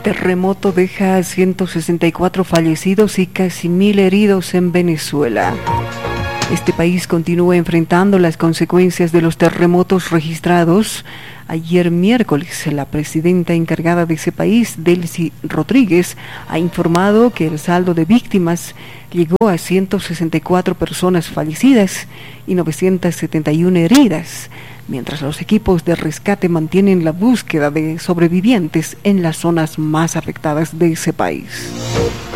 Terremoto deja 164 fallecidos y casi 1.000 heridos en Venezuela. Este país continúa enfrentando las consecuencias de los terremotos registrados. Ayer miércoles, la presidenta encargada de ese país, Delcy Rodríguez, ha informado que el saldo de víctimas llegó a 164 personas fallecidas y 971 heridas, mientras los equipos de rescate mantienen la búsqueda de sobrevivientes en las zonas más afectadas de ese país.